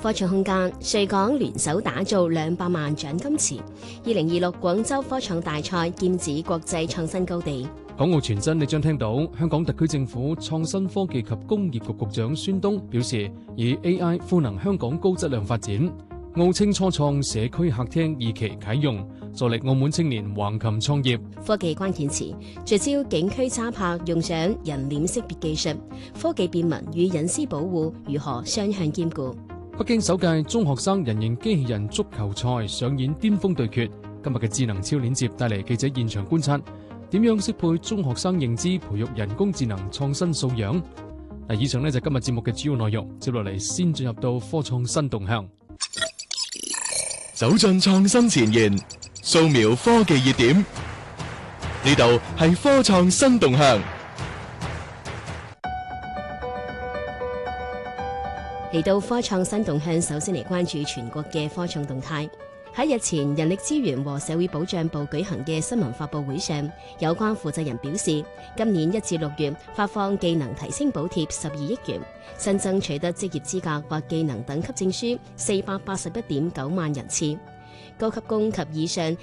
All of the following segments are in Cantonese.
科創空間，穗港聯手打造200萬獎金池，2026廣州科創大賽劍指國際創新高地。 港澳傳真，你將聽到香港特區政府創新科技及工業局局長孫東表示，以 AI 賦能香港高質量發展。澳青初創社區客廳2期啟用，助力澳門青年橫琴創業。 科技關鍵詞聚焦景區揸拍用上人臉識別技術，科技便民與隱私保護如何雙向兼顧。 北京首屆中學生人形機器人足球賽上演巔峰對決。今日嘅智能超鏈接帶嚟記者現場觀察，點樣適配中學生認知，培育人工智能創新素養。以上呢就係今日節目嘅主要內容。接落嚟先進入到科創新動向。 走進創新前沿，掃描科技熱點，呢度係科創新動向。 嚟到科創新動向，首先嚟關注全國嘅科創動態。喺日前人力資源和社會保障部舉行嘅新聞發佈會上，有關負責人表示，今年1至6月發放技能提升補貼12億元，新增取得職業資格或技能等級證書481.9萬人次，高級工及以上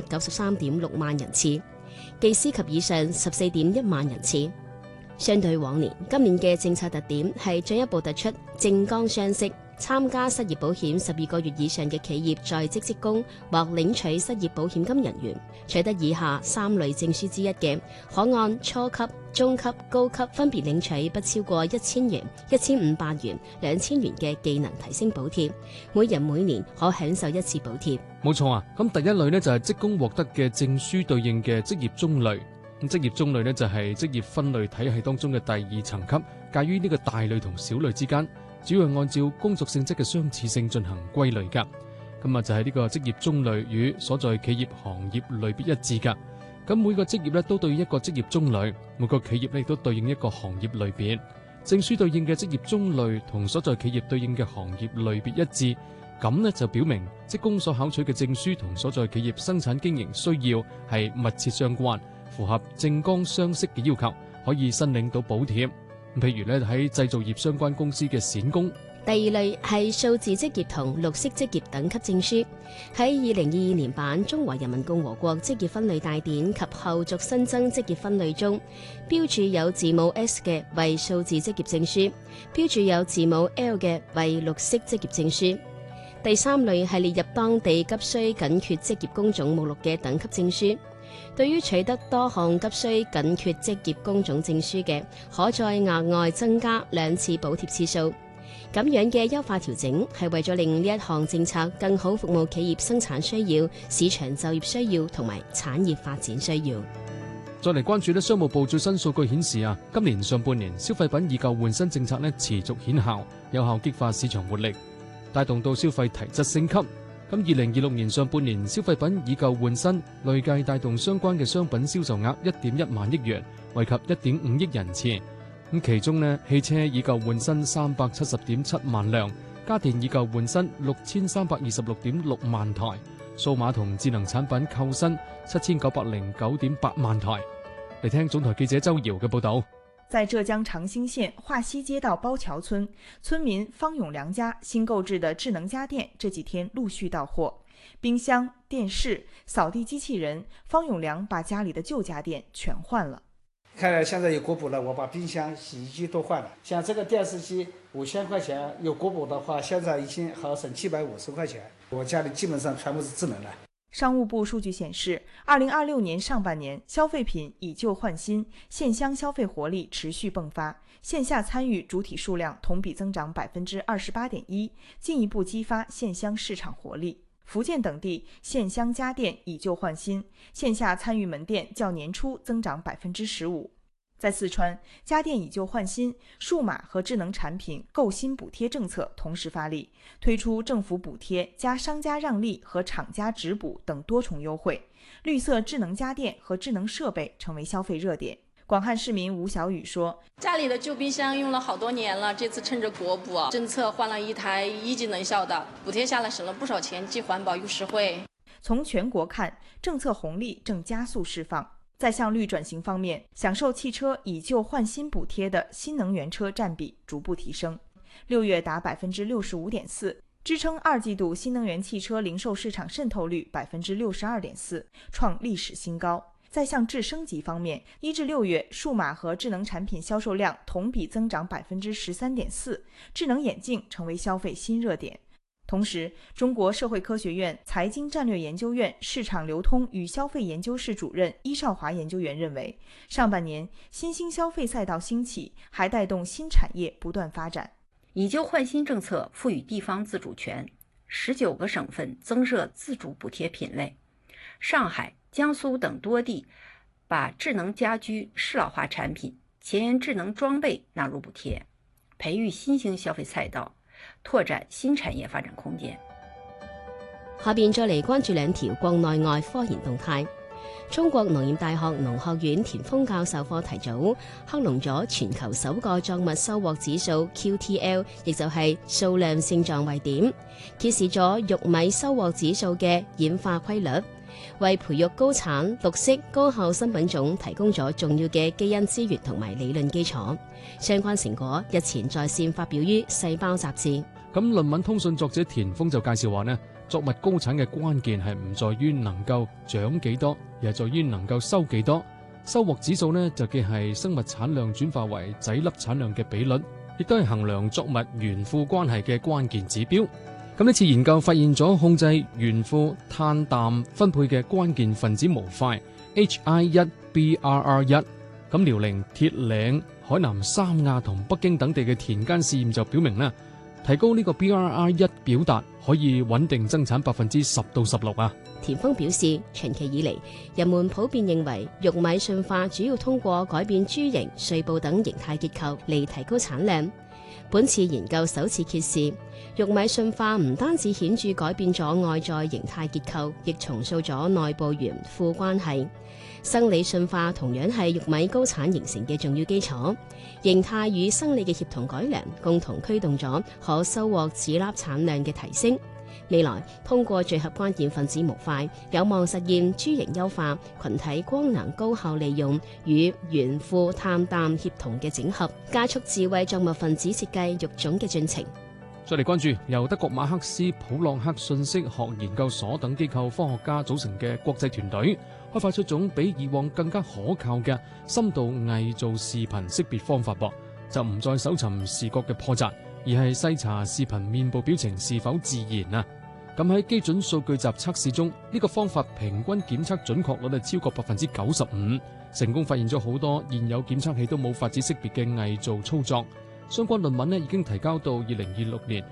193.6萬人次，技師及以上14.1萬人次。相對往年，今年嘅政策特點係進一步突出政綱雙式，參加失業保險12個月以上嘅企業在職職工或領取失業保險金人員，取得以下3類證書之一嘅，可按初級、中級、高級分別領取不超過1000元、1500元、2000元嘅技能提升補貼，每人每年可享受1次補貼。 冇錯啊，咁第一類呢就係職工獲得嘅證書對應嘅職業中類。咁職業中類呢就係職業分類體系當中嘅第2層級，介於呢個大類同小類之間，主要係按照工作性質嘅相似性進行歸類噶。咁啊就係呢個職業中類與所在企業行業類別一致噶。咁每個職業呢都對應一個職業中類，每個企業呢亦都對應一個行業類別。證書對應嘅職業中類同所在企業對應嘅行業類別一致，咁呢就表明職工所考取嘅證書同所在企業生產經營需要係密切相關，符合政綱雙式嘅要求，可以申領到補貼。譬如咧喺製造業相關公司嘅閃工。 第2類係數字職業同綠色職業等級證書。喺2022年版《中華人民共和國職業分類大典》及後續新增職業分類中，標註有字母 S 嘅為數字職業證書，標註有字母 L 嘅為綠色職業證書。第3類係列入當地急需緊缺職業工種目錄嘅等級證書。對於取得多項急需緊缺職業工種證書嘅，可再額外增加2次補貼次數。咁樣嘅優化調整係為咗令呢一項政策更好服務企業生產需要、市場就業需要同埋產業發展需要。 再嚟關注商務部最新數據顯示今年上半年消費品以舊換新政策持續顯效，有效激發市場活力，帶動到消費提質升級。咁2026年上半年消費品以舊換新累計帶動相關嘅商品銷售額1.1萬億元，惠及1.5億人次。咁其中汽車以舊換新370.7萬輛，家電以舊換新6326.6萬台，數碼同智能產品購新7909.8萬台。嚟聽總台記者周瑤嘅報道。 在浙江長興縣華西街道包橋村，村民方永良家新購置的智能家電這幾天陸續到貨，冰箱、電視、掃地機器人，方永良把家裡的舊家電全換了。 看來現在有國補了，我把冰箱、洗衣機都換了。像這個電視機5000塊錢，有國補的話，現在已經好省750塊錢。我家裡基本上全部是智能的。 商務部數據顯示，2026年上半年消費品以舊換新，線鄉消費活力持續迸發，線下參與主體數量同比增長28.1%，進一步激發線鄉市場活力。福建等地線鄉家電以舊換新，線下參與門店較年初增長15%。在四川，家電以舊換新，數碼和智能產品購新補貼政策同時發力，推出政府補貼加商家讓利和廠家直補等多重優惠，綠色智能家電和智能設備成為消費熱點。廣漢市民吳小雨說： 家裡的舊冰箱用了好多年了，這次趁着國補政策換了一台一級能效的，補貼下來省了不少錢，既環保又實惠。 從全國看，政策紅利正加速釋放。在向綠轉型方面，享受汽車以舊換新補貼的新能源車佔比逐步提升，6月達65.4%， 支撑二季度新能源汽车零售市场渗透率62.4%，创历史新高。在向智升级方面，1至6月数码和智能产品销售量同比增长13.4%，智能眼镜成为消费新热点。同时，中国社会科学院财经战略研究院市场流通与消费研究室主任伊少华研究员认为，上半年新兴消费赛道兴起，还带动新产业不断发展。 以旧换新政策赋予地方自主权，19个省份增设自主补贴品类，上海、江苏等多地把智能家居、适老化产品、前沿智能装备纳入补贴，培育新兴消费赛道，拓展新產業發展空間。 下邊再嚟關注兩條國內外科研動態。中國農業大學農學院田豐教授課題組克隆咗全球首個作物收穫指數 QTL， 亦就係數量性狀位點，揭示咗玉米收穫指數嘅演化規律，為培育高產、綠色、高效新品種提供咗重要嘅基因資源同埋理論基礎。相關成果日前在線發表於《細胞》雜誌。 咁論文通訊作者田豐就介紹話呢，作物高產嘅關鍵係唔在於能夠長幾多，而係在於能夠收幾多。收穫指數呢就既係生物產量轉化為仔粒產量嘅比率，亦都係衡量作物園庫關係嘅關鍵指標。咁呢次研究發現咗控制園庫碳氮分配嘅關鍵分子模塊 HI1BRR1。咁遼寧、鐵嶺、海南三亞同北京等地嘅田間試驗就表明呢，提高呢個 BRR1 表達可以穩定增產10%到16%啊。 田豐表示，長期以嚟，人們普遍認為玉米馴化主要通過改變株型、穗部等形態結構嚟提高產量。本次研究首次揭示，玉米馴化唔單止顯著改變咗外在形態結構，亦重塑咗內部園庫關係。生理馴化同樣係玉米高產形成嘅重要基礎，形態與生理嘅協同改良，共同驅動咗可收穫籽粒產量嘅提升。未來通過聚合關鍵分子模塊，有望實現株型優化、群體光能高效利用與園庫碳氮協同嘅整合，加速智慧作物分子設計育種嘅進程。 再嚟關注由德國馬克斯普洛克信息學研究所等機構科學家組成嘅國際團隊，開發出種比以往更加可靠嘅深度偽造視頻識別方法噃，就唔再搜尋視覺嘅破綻，而係細查視頻面部表情是否自然啊。咁喺基準數據集測試中，呢個方法平均檢測準確率超過95%，成功發現咗好多現有檢測器都冇法子識別嘅偽造操作。相關論文已經提交到2026年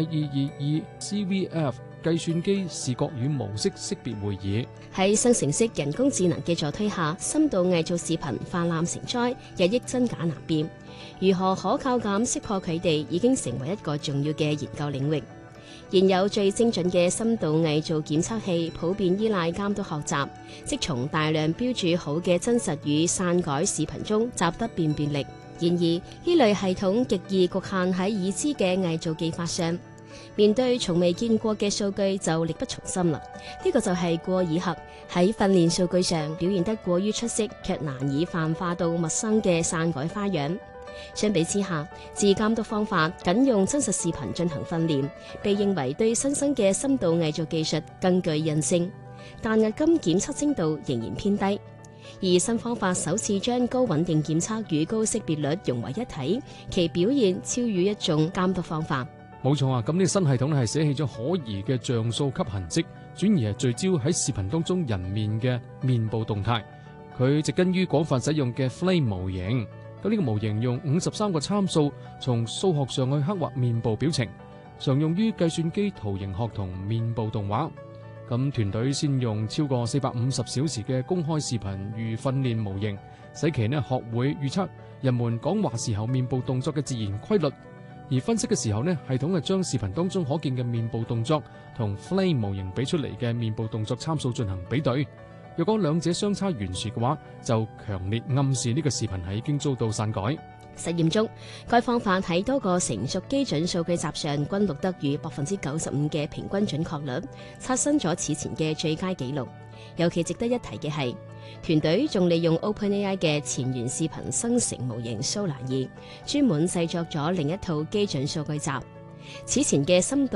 IEEE CVF 計算機視覺與模式識別會議。 喺生成式人工智能嘅助推下，深度偽造視頻泛濫成災，日益真假難辨。如何可靠咁識破佢哋，已經成為一個重要嘅研究領域。現有最精準嘅深度偽造檢測器普遍依賴監督學習，即從大量標註好嘅真實與篡改視頻中習得辨別力。然而，呢類系統極易局限喺已知嘅偽造技法上，面對從未見過嘅數據就力不從心啦。呢個就係過爾克喺訓練數據上表現得過於出色，卻難以泛化到陌生嘅篡改花樣。相比之下，自監督方法僅用真實視頻進行訓練，被認為對新生嘅深度偽造技術更具韌性，但押金檢測精度仍然偏低。而新方法首次將高穩定檢測與高識別率融為一體，其表現超越一眾監督方法。 冇錯啊！咁呢新系統係捨棄咗可疑嘅像素級痕跡，轉而係聚焦喺視頻當中人面嘅面部動態。佢植根於廣泛使用嘅 Flame 模型。咁呢個模型用53個參數從數學上去刻畫面部表情，常用於計算機圖形學同面部動畫。咁團隊先用超過450小時嘅公開視頻預訓練模型，使其學會預測人們講話時候面部動作嘅自然規律。而分析嘅時候系統係將視頻當中可見嘅面部動作同 Flame 模型俾出嚟嘅面部動作參數進行比對。若果兩者相差懸殊嘅話，就強烈暗示呢個視頻係已經遭到篡改。 實驗中，該方法喺多個成熟基準數據集上均錄得與95%嘅平均準確率，刷新咗此前嘅最佳紀錄。尤其值得一提嘅係，團隊仲利用 OpenAI 嘅前沿視頻生成模型 Solar 2，專門製作咗另一套基準數據集。此前嘅深度